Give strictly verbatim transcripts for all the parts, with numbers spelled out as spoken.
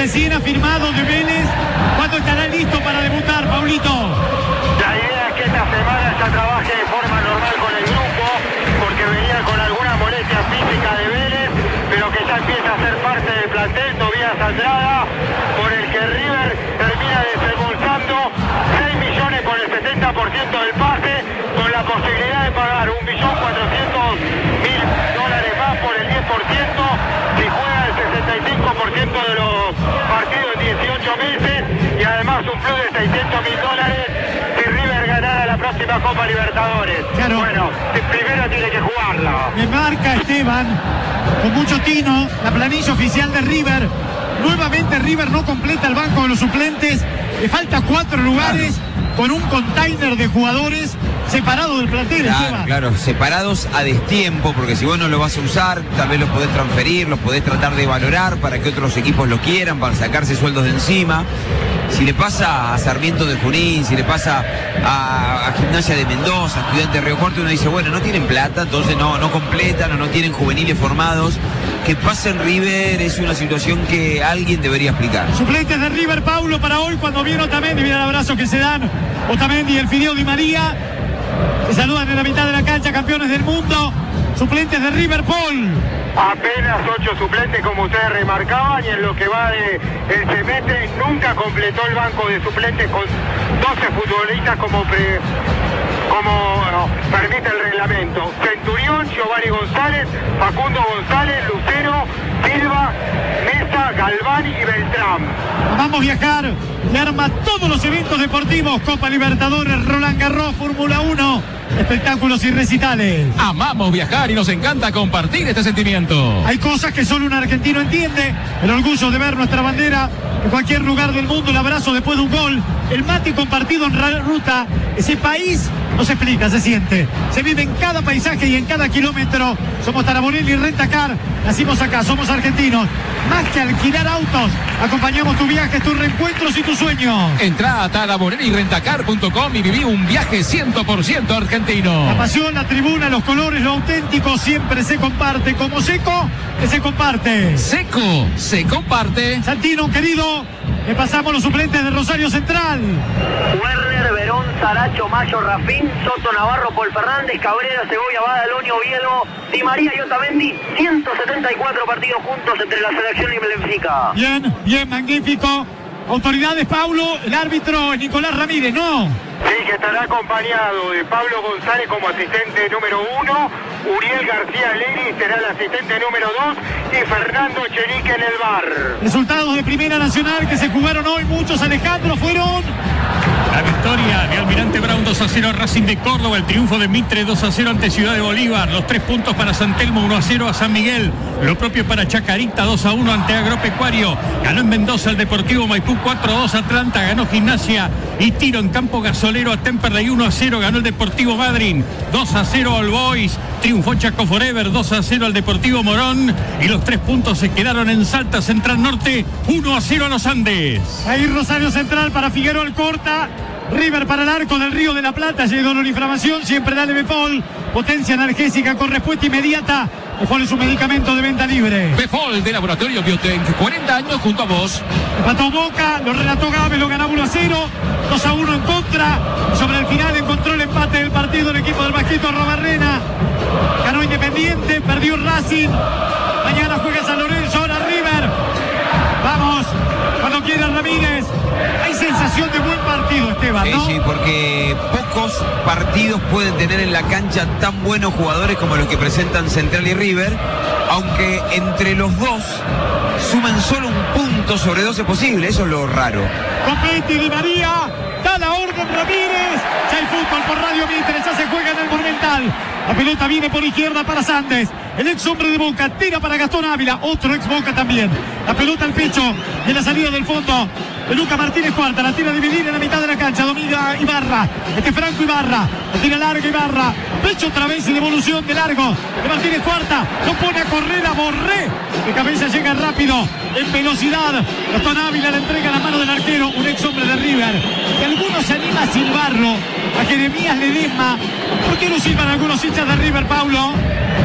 recién afirmado de Vélez. ¿Cuándo estará listo para debutar, Paulito? La idea es que esta semana ya trabaje de forma normal con el grupo, porque venía con alguna molestia física de Vélez, pero que ya empieza a ser parte del plantel. Tobías Andrada, por el que River termina desembolsando seis millones por el setenta por ciento del pase, con la posibilidad de pagar un millón cuatrocientos mil dólares más por el diez por ciento si juega el sesenta y cinco por ciento de los partidos en dieciocho meses, y además un plus de seiscientos mil dólares si River ganara la próxima Copa Libertadores. Claro. Bueno, primero tiene que jugarla. Me marca Esteban, con mucho tino, la planilla oficial de River. Nuevamente River no completa el banco de los suplentes. Le falta cuatro lugares, con un container de jugadores separados del plantel. Claro, Esteban. claro, separados a destiempo, porque si vos no lo vas a usar, tal vez los podés transferir, los podés tratar de valorar para que otros equipos lo quieran, para sacarse sueldos de encima. Si le pasa a Sarmiento de Junín, si le pasa a, a Gimnasia de Mendoza, a Estudiantes de Río Cuarto, uno dice, bueno, no tienen plata, entonces no, no completan o no tienen juveniles formados. Que pasa en River es una situación que alguien debería explicar. Suplentes de River, Paulo, para hoy, cuando viene Otamendi, mira el abrazo que se dan Otamendi y el Fideo Di María. Se saludan en la mitad de la cancha, campeones del mundo. Suplentes de River, Paul. Apenas ocho suplentes, como ustedes remarcaban, y en lo que va de el semestre nunca completó el banco de suplentes con doce futbolistas como pre, como no, permite el reglamento. Centurión, Giovanni González, Facundo González, Lucero, Silva, Mesa, Galván y Beltrán. Vamos a viajar y arma todos los eventos deportivos: Copa Libertadores, Roland Garros, Fórmula uno, espectáculos y recitales. Amamos viajar y nos encanta compartir este sentimiento. Hay cosas que solo un argentino entiende: el orgullo de ver nuestra bandera en cualquier lugar del mundo, el abrazo después de un gol, el mate compartido en ruta. Ese país no se explica, se siente, se vive en cada paisaje y en cada kilómetro. Somos Taraborelli Rentacar, nacimos acá, somos argentinos. Más que alquilar autos, acompañamos tus viajes, tus reencuentros y tus sueños. Entrá a taraborelli rentacar punto com y viví un viaje cien por ciento argentino. La pasión, la tribuna, los colores, lo auténtico siempre se comparte. Como Seco, que se comparte. Seco, se comparte. Santino, querido, le pasamos los suplentes de Rosario Central. Werner, Verón, Saracho, Mayo, Rafín, Soto, Navarro, Paul Fernández, Cabrera, Segovia, Badaloni, Oviedo, Di María y Otamendi. ciento setenta y cuatro partidos juntos entre la selección y el Benfica. Bien, bien, magnífico. Autoridades, Paulo, el árbitro Nicolás Ramírez, ¿no? Sí, que estará acompañado de Pablo González como asistente número uno, Uriel García Leri será el asistente número dos y Fernando Cherique en el bar. Resultados de Primera Nacional que se jugaron hoy, muchos, Alejandro, fueron... La victoria de Almirante Brown dos a cero a Racing de Córdoba, el triunfo de Mitre dos a cero ante Ciudad de Bolívar, los tres puntos para San Telmo, uno a cero a San Miguel, lo propio para Chacarita, dos a uno ante Agropecuario, ganó en Mendoza el Deportivo Maipú cuatro a dos Atlanta, ganó Gimnasia y Tiro en Campo Gasolero a Temperley uno a cero, ganó el Deportivo Madryn, dos a cero All Boys, triunfó Chaco Forever dos a cero al Deportivo Morón y los tres puntos se quedaron en Salta Central Norte, uno a cero a los Andes. Ahí Rosario Central para Figueroa Alcorta. River para el arco del Río de la Plata, llegó la inflamación, siempre dale Befol, potencia analgésica con respuesta inmediata. Befol es un medicamento de venta libre. Befol de Laboratorio Biotech, cuarenta años junto a vos. Empató Boca, lo relató Gámez, lo ganaba uno a cero, dos a uno en contra. Sobre el final encontró el empate del partido el equipo del Vasquito Robarrena. Ganó Independiente, perdió Racing. Mañana juega San Lorenzo, ahora River. Vamos, cuando quiera Ramírez. Hay sensación de buen partido, Esteban, ¿no? Sí, sí, porque pocos partidos pueden tener en la cancha tan buenos jugadores como los que presentan Central y River, aunque entre los dos sumen solo un punto sobre doce posible, eso es lo raro. Copetti, Di María, da la orden Ramírez, ya hay fútbol por Radio Mitre, ya se juega en el Monumental. La pelota viene por izquierda para Sandes, el ex hombre de Boca, tira para Gastón Ávila, otro ex Boca también. La pelota al pecho y en la salida del fondo de Luca Martínez Cuarta, la tira dividida en la mitad de la cancha, domina Ibarra, este Franco Ibarra, la tira larga Ibarra, pecho otra vez y devolución de largo de Martínez Cuarta, lo pone a correr a Borré, de cabeza llega rápido, en velocidad, Gastón Ávila le entrega la mano del arquero, un ex hombre de River, que algunos se anima a silbarlo, a Jeremías Ledesma. ¿Por qué no silban algunos hinchas de River, Paulo?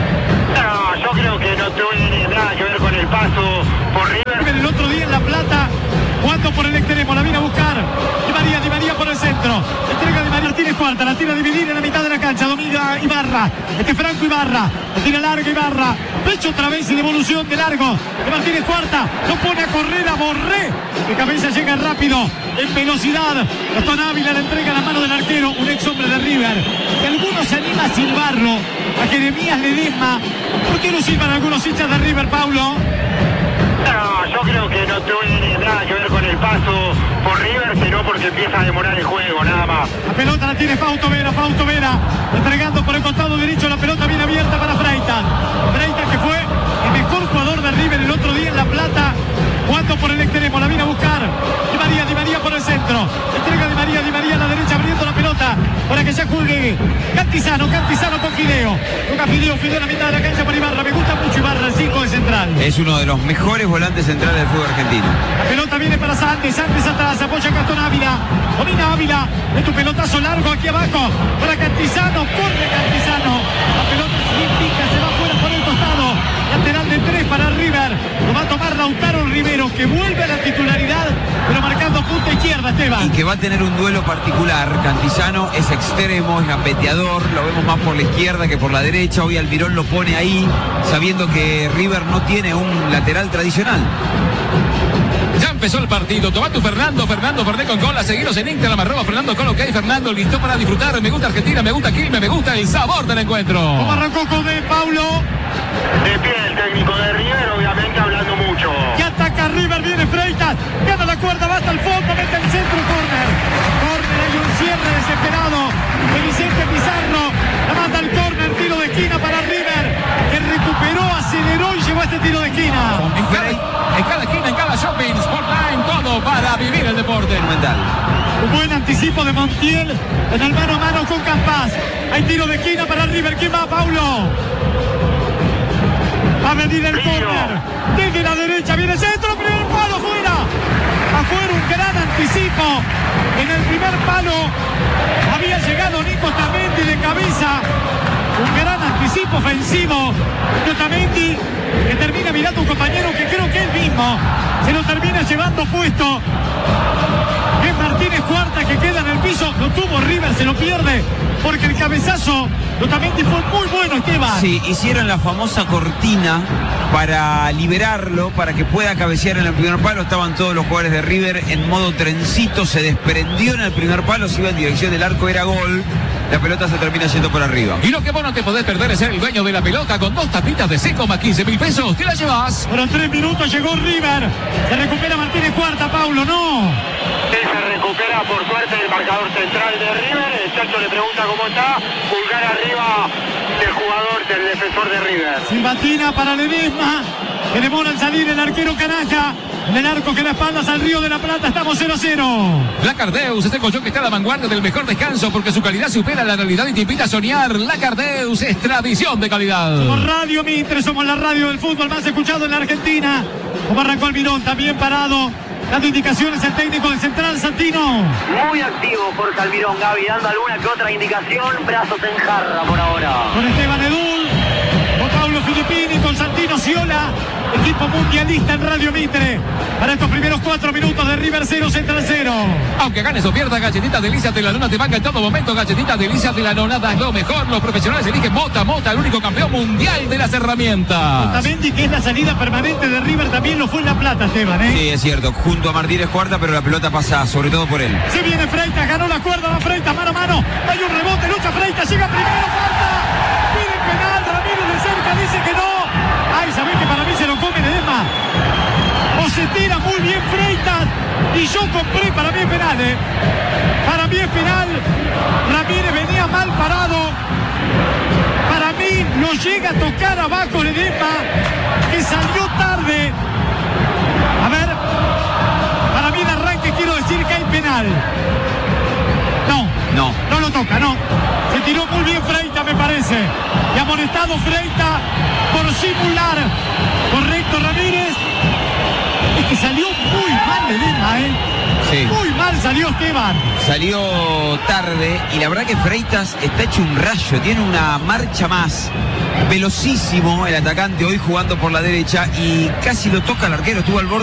No, yo creo que no tiene nada que ver con el paso por River. El otro día en La Plata Cuarta, la tira a dividir en la mitad de la cancha. Domina Ibarra. Este Franco Ibarra. La tira larga Ibarra. Pecho otra vez y devolución de largo. De Martínez Cuarta. Lo pone a correr a Borré. De cabeza llega rápido. En velocidad. Gastón Ávila le entrega la mano del arquero. Un ex hombre de River. Que algunos se anima a silbarlo. A Jeremías Ledesma. ¿Por qué no silban algunos hinchas de River, Paulo? No, yo creo que no tiene nada que ver con el paso por River, sino porque empieza a demorar el juego, nada más. La pelota la tiene Fausto Vera, Fausto Vera entregando por el costado derecho, la pelota bien abierta para Freitas. Freitas, que fue el mejor jugador de River el otro día en La Plata, jugando por el extremo, la viene a buscar Di María, Di María por el centro, entrega Di María, Di María a la derecha abriendo la pelota para que ya juegue Cantizano, Cantizano con Fideo, toca Fideo, Fideo en la mitad de la cancha para Ibarra, me gusta mucho Ibarra, el cinco de central. Es uno de los mejores volantes centrales del fútbol argentino. La pelota viene para Santos, Santos atrás, apoya Gastón Ávila, domina Ávila, es tu pelotazo largo aquí abajo para Cantizano, corre Cantizano, la pelota se pica, se va fuera por el costado, lateral de tres para River, lo va a tomar Lautaro Rivero, que vuelve a la titularidad, pero marcando punta izquierda, Esteban. Y que va a tener un duelo particular. Cantizano es extremo, es gambeteador, lo vemos más por la izquierda que por la derecha. Hoy Almirón lo pone ahí, sabiendo que River no tiene un lateral tradicional. Ya empezó el partido. Tomá tu Fernando, Fernando Ferné con gol. A seguiros en Instagram, arroba Fernando con OK. Fernando listo para disfrutar. Me gusta Argentina, me gusta Quilmes, me gusta el sabor del encuentro. ¿Cómo arrancó con de Paulo? De pie el técnico de River, obviamente hablando mucho. Y ataca River, viene Freitas, gana la cuerda, va hasta el fondo, mete el centro, córner. Córner, hay un cierre desesperado de Vicente Pizarro. La manda al córner, tiro de esquina para River, que recuperó, aceleró y llegó a este tiro de esquina. En cada, en cada esquina, en cada shopping, Sportline, todo para vivir el deporte. Mental. Un buen anticipo de Montiel en el mano a mano con Campas. Hay tiro de esquina para River. ¿Quién va, Paulo? Va a venir el córner. Desde la derecha viene el centro. Primer palo fuera. Afuera un gran anticipo. En el primer palo había llegado Nico Otamendi de cabeza. Un gran anticipo ofensivo de Otamendi, que termina mirando a un compañero que creo que él mismo se lo termina llevando puesto. Es Martínez Cuarta, que queda en el piso. Lo tuvo River, se lo pierde porque el cabezazo de Otamendi fue muy bueno, Esteban. Sí, hicieron la famosa cortina para liberarlo, para que pueda cabecear en el primer palo. Estaban todos los jugadores de River en modo trencito, se desprendió en el primer palo, se iba en dirección del arco, era gol. La pelota se termina yendo por arriba. Y lo que vos no te podés perder es ser el dueño de la pelota con dos tapitas de seis coma quince mil pesos. ¿Te la llevas? Pero en tres minutos llegó River. Se recupera Martínez Cuarta, Paulo, no. Sí, se recupera por suerte el marcador central de River. El Chacho le pregunta cómo está. Pulgar arriba del jugador, del defensor de River. Silbatina para Ledesma, que demora en salir el arquero Canalla. En el arco que da espaldas al Río de la Plata, estamos cero a cero. Lacardeus, este colchón que está a la vanguardia del mejor descanso porque su calidad supera la realidad y te invita a soñar. Lacardeus es tradición de calidad. Somos Radio Mitre, somos la radio del fútbol más escuchado en la Argentina. Como arrancó Almirón, también parado, dando indicaciones el técnico del Central, Santino. Muy activo Jorge Almirón, Gaby, dando alguna que otra indicación. Brazos en jarra por ahora. Con Esteban Edul, con Pablo Filippini, con Santino Ciola. Equipo mundialista en Radio Mitre. Para estos primeros cuatro minutos de River cero, Central cero. Aunque ganes o pierdas, Galletitas Delicias de la Luna te banca en todo momento. Galletitas Delicias de la Nonada es lo mejor. Los profesionales eligen Mota, Mota, el único campeón mundial de las herramientas. Otamendi, que es la salida permanente de River, también lo fue en La Plata, Esteban, ¿eh? Sí, es cierto, junto a Martínez Cuarta, pero la pelota pasa sobre todo por él. Se viene Freitas, ganó la cuerda, va Freitas, mano a mano. Hay un rebote, lucha Freitas, llega primero, falta. Pide penal, Ramírez de cerca, dice que no. Ay, ¿sabés que para mí se lo come Ledesma? O se tira muy bien Freitas y yo compré, para mí es penal, ¿eh? Para mí es penal. Ramírez venía mal parado. Para mí no llega a tocar abajo Ledesma, que salió tarde. A ver, para mí de arranque quiero decir que hay penal. No, No. no lo toca, no. Se tiró muy bien Freitas, me parece. Y amonestado Freitas por simular. Correcto, Ramírez. Es que salió muy mal Ledesma, ¿eh? Sí. Muy mal salió Esteban. Salió tarde y la verdad que Freitas está hecho un rayo, tiene una marcha más. Velocísimo el atacante hoy jugando por la derecha y casi lo toca el arquero, estuvo al borde.